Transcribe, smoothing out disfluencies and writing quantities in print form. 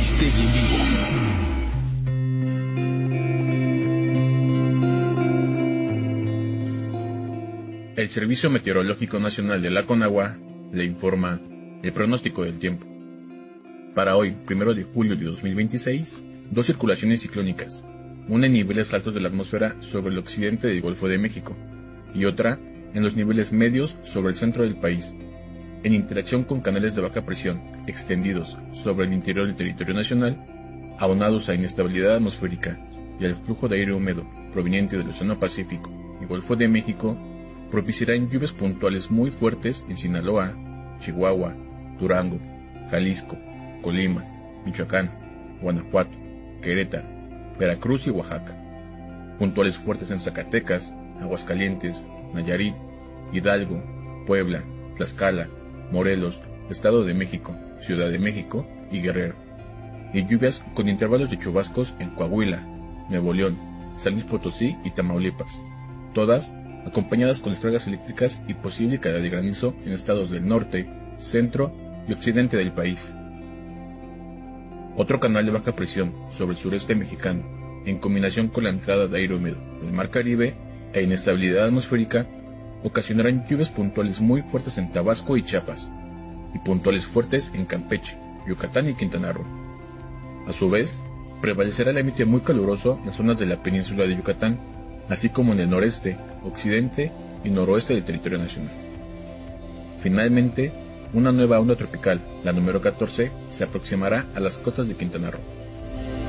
Aristegui en vivo. El Servicio Meteorológico Nacional de la Conagua le informa el pronóstico del tiempo. Para hoy, 1 de julio de 2026, dos circulaciones ciclónicas, una en niveles altos de la atmósfera sobre el occidente del Golfo de México y otra en los niveles medios sobre el centro del país, en interacción con canales de baja presión extendidos sobre el interior del territorio nacional, aunados a inestabilidad atmosférica y al flujo de aire húmedo proveniente del Océano Pacífico y Golfo de México, propiciarán lluvias puntuales muy fuertes en Sinaloa, Chihuahua, Durango, Jalisco, Colima, Michoacán, Guanajuato, Querétaro, Veracruz y Oaxaca. Puntuales fuertes en Zacatecas, Aguascalientes, Nayarit, Hidalgo, Puebla, Tlaxcala, Morelos, Estado de México, Ciudad de México y Guerrero. Y lluvias con intervalos de chubascos en Coahuila, Nuevo León, San Luis Potosí y Tamaulipas. Todas acompañadas con descargas eléctricas y posible caída de granizo en estados del norte, centro y occidente del país. Otro canal de baja presión sobre el sureste mexicano, en combinación con la entrada de aire húmedo del Mar Caribe e inestabilidad atmosférica, ocasionarán lluvias puntuales muy fuertes en Tabasco y Chiapas, y puntuales fuertes en Campeche, Yucatán y Quintana Roo. A su vez, prevalecerá el ambiente muy caluroso en las zonas de la península de Yucatán, así como en el noreste, occidente y noroeste del territorio nacional. Finalmente, una nueva onda tropical, la número 14, se aproximará a las costas de Quintana Roo.